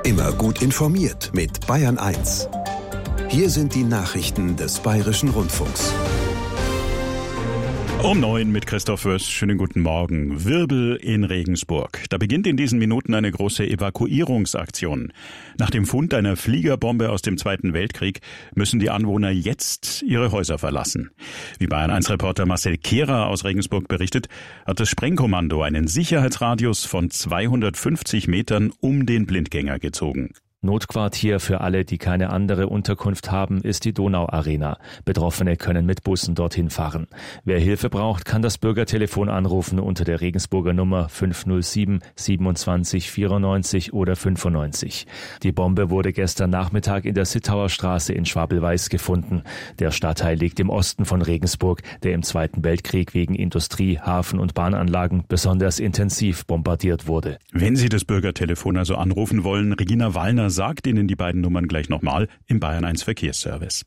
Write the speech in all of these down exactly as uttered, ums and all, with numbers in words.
Immer gut informiert mit Bayern eins. Hier sind die Nachrichten des Bayerischen Rundfunks. Um neun mit Christoph Wöss. Schönen guten Morgen. Wirbel in Regensburg. Da beginnt in diesen Minuten eine große Evakuierungsaktion. Nach dem Fund einer Fliegerbombe aus dem Zweiten Weltkrieg müssen die Anwohner jetzt ihre Häuser verlassen. Wie Bayern eins Reporter Marcel Kehrer aus Regensburg berichtet, hat das Sprengkommando einen Sicherheitsradius von zweihundertfünfzig Metern um den Blindgänger gezogen. Notquartier für alle, die keine andere Unterkunft haben, ist die Donau-Arena. Betroffene können mit Bussen dorthin fahren. Wer Hilfe braucht, kann das Bürgertelefon anrufen unter der Regensburger Nummer fünf null sieben siebenundzwanzig vierundneunzig oder fünfundneunzig. Die Bombe wurde gestern Nachmittag in der Sittauer Straße in Schwabel-Weiß gefunden. Der Stadtteil liegt im Osten von Regensburg, der im Zweiten Weltkrieg wegen Industrie-, Hafen- und Bahnanlagen besonders intensiv bombardiert wurde. Wenn Sie das Bürgertelefon also anrufen wollen, Regina Wallner sagt Ihnen die beiden Nummern gleich nochmal im Bayern eins Verkehrsservice.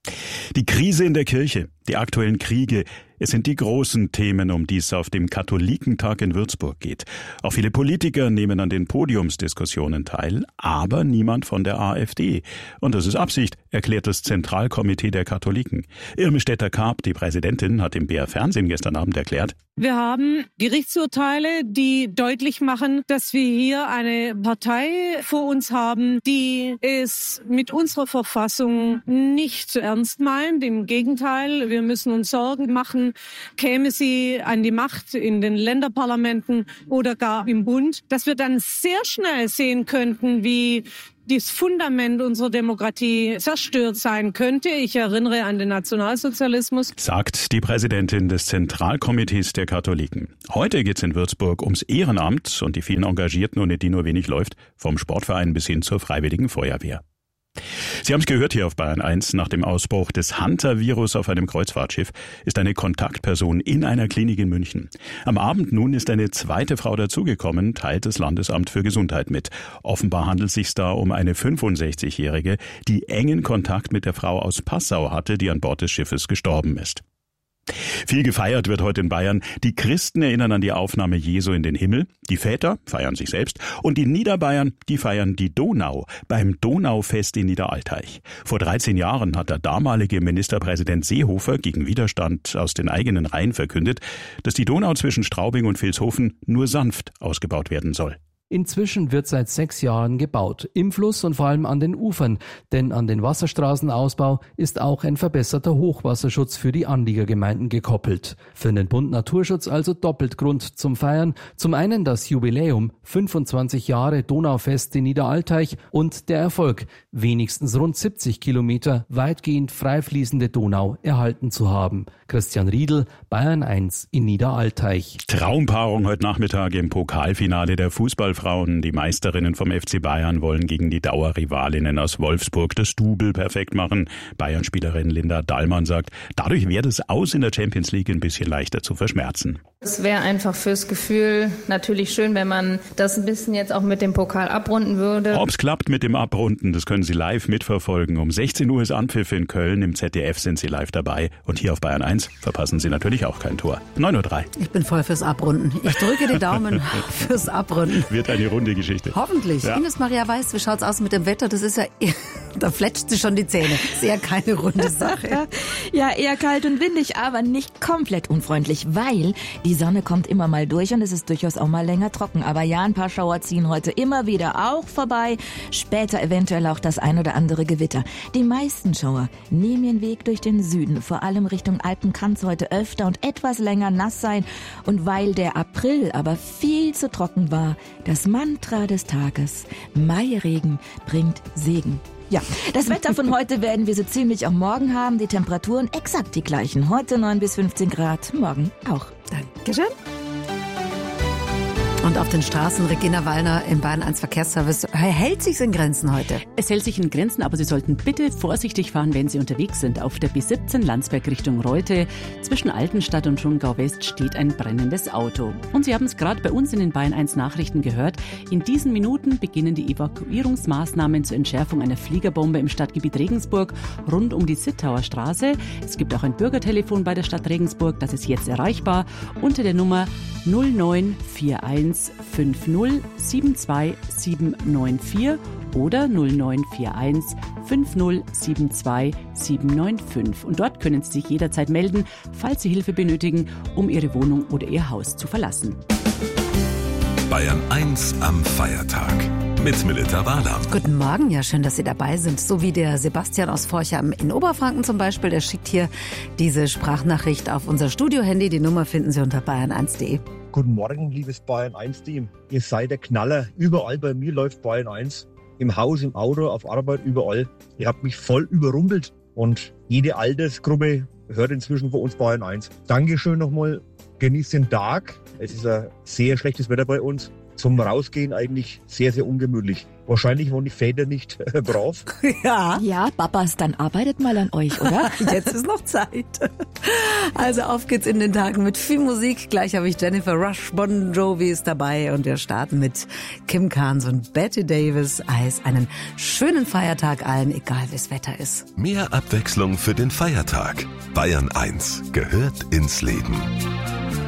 Die Krise in der Kirche, die aktuellen Kriege, es sind die großen Themen, um die es auf dem Katholikentag in Würzburg geht. Auch viele Politiker nehmen an den Podiumsdiskussionen teil, aber niemand von der AfD. Und das ist Absicht, erklärt das Zentralkomitee der Katholiken. Irme Stetter-Karp, die Präsidentin, hat im B R Fernsehen gestern Abend erklärt: Wir haben Gerichtsurteile, die deutlich machen, dass wir hier eine Partei vor uns haben, die es mit unserer Verfassung nicht ernst meint. Im Gegenteil, wir müssen uns Sorgen machen, käme sie an die Macht in den Länderparlamenten oder gar im Bund, dass wir dann sehr schnell sehen könnten, wie das Fundament unserer Demokratie zerstört sein könnte. Ich erinnere an den Nationalsozialismus. Sagt die Präsidentin des Zentralkomitees der Katholiken. Heute geht's in Würzburg ums Ehrenamt und die vielen Engagierten, ohne die nur wenig läuft, vom Sportverein bis hin zur Freiwilligen Feuerwehr. Sie haben es gehört hier auf Bayern eins. Nach dem Ausbruch des Hunter-Virus auf einem Kreuzfahrtschiff ist eine Kontaktperson in einer Klinik in München. Am Abend nun ist eine zweite Frau dazugekommen, teilt das Landesamt für Gesundheit mit. Offenbar handelt es sich da um eine fünfundsechzigjährige, die engen Kontakt mit der Frau aus Passau hatte, die an Bord des Schiffes gestorben ist. Viel gefeiert wird heute in Bayern. Die Christen erinnern an die Aufnahme Jesu in den Himmel. Die Väter feiern sich selbst. Und die Niederbayern, die feiern die Donau beim Donaufest in Niederaltaich. Vor dreizehn Jahren hat der damalige Ministerpräsident Seehofer gegen Widerstand aus den eigenen Reihen verkündet, dass die Donau zwischen Straubing und Vilshofen nur sanft ausgebaut werden soll. Inzwischen wird seit sechs Jahren gebaut, im Fluss und vor allem an den Ufern, denn an den Wasserstraßenausbau ist auch ein verbesserter Hochwasserschutz für die Anliegergemeinden gekoppelt. Für den Bund Naturschutz also doppelt Grund zum Feiern. Zum einen das Jubiläum, fünfundzwanzig Jahre Donaufest in Niederaltaich und der Erfolg, wenigstens rund siebzig Kilometer weitgehend frei fließende Donau erhalten zu haben. Christian Riedl, Bayern eins in Niederaltaich. Traumpaarung heute Nachmittag im Pokalfinale der Fußballfrauen. Die Meisterinnen vom F C Bayern wollen gegen die Dauerrivalinnen aus Wolfsburg das Double perfekt machen. Bayern-Spielerin Linda Dahlmann sagt, dadurch wäre das Aus in der Champions League ein bisschen leichter zu verschmerzen. Es wäre einfach fürs Gefühl natürlich schön, wenn man das ein bisschen jetzt auch mit dem Pokal abrunden würde. Ob's klappt mit dem Abrunden, das können Sie live mitverfolgen. Um sechzehn Uhr ist Anpfiff in Köln. Im Z D F sind Sie live dabei. Und hier auf Bayern eins verpassen Sie natürlich auch kein Tor. neun Uhr drei. Ich bin voll fürs Abrunden. Ich drücke die Daumen fürs Abrunden. Wird eine runde Geschichte. Hoffentlich. Ja. Ines Maria Weiß, wie schaut's aus mit dem Wetter? Das ist ja, da fletscht sie schon die Zähne. Ist ja keine runde Sache. Ja, eher kalt und windig, aber nicht komplett unfreundlich, weil die Sonne kommt immer mal durch und es ist durchaus auch mal länger trocken. Aber ja, ein paar Schauer ziehen heute immer wieder auch vorbei. Später eventuell auch das ein oder andere Gewitter. Die meisten Schauer nehmen ihren Weg durch den Süden. Vor allem Richtung Alpen kann es heute öfter und etwas länger nass sein. Und weil der April aber viel zu trocken war, das Mantra des Tages: Mairegen bringt Segen. Ja, das Wetter von heute werden wir so ziemlich auch morgen haben. Die Temperaturen exakt die gleichen. Heute neun bis fünfzehn Grad, morgen auch. Dankeschön. Und auf den Straßen, Regina Wallner im Bayern eins Verkehrsservice, hält sich's in Grenzen heute? Es hält sich in Grenzen, aber Sie sollten bitte vorsichtig fahren, wenn Sie unterwegs sind. Auf der B siebzehn Landsberg Richtung Reute zwischen Altenstadt und Schongau West steht ein brennendes Auto. Und Sie haben es gerade bei uns in den Bayern eins Nachrichten gehört. In diesen Minuten beginnen die Evakuierungsmaßnahmen zur Entschärfung einer Fliegerbombe im Stadtgebiet Regensburg rund um die Sittauer Straße. Es gibt auch ein Bürgertelefon bei der Stadt Regensburg, das ist jetzt erreichbar unter der Nummer null neun vier eins fünf null sieben zwei sieben neun vier oder null neun vier eins fünf null sieben zwei sieben neun fünf. Und dort können Sie sich jederzeit melden, falls Sie Hilfe benötigen, um Ihre Wohnung oder Ihr Haus zu verlassen. Bayern eins am Feiertag mit Melita Wahler. Guten Morgen, ja schön, dass Sie dabei sind. So wie der Sebastian aus Forchheim in Oberfranken zum Beispiel, der schickt hier diese Sprachnachricht auf unser Studio-Handy. Die Nummer finden Sie unter bayern eins punkt de. Guten Morgen, liebes Bayern eins Team. Ihr seid der Knaller. Überall bei mir läuft Bayern eins. Im Haus, im Auto, auf Arbeit, überall. Ihr habt mich voll überrumpelt. Und jede Altersgruppe hört inzwischen von uns Bayern eins. Dankeschön nochmal. Genießt den Tag. Es ist ein sehr schlechtes Wetter bei uns. Zum Rausgehen eigentlich sehr, sehr ungemütlich. Wahrscheinlich waren die Väter nicht äh, brav. Ja. Ja, Papas, dann arbeitet mal an euch, oder? Jetzt ist noch Zeit. Also auf geht's in den Tagen mit viel Musik. Gleich habe ich Jennifer Rush, Bon Jovi ist dabei und wir starten mit Kim Carnes und Betty Davis. Als einen schönen Feiertag allen, egal wie das Wetter ist. Mehr Abwechslung für den Feiertag. Bayern eins gehört ins Leben.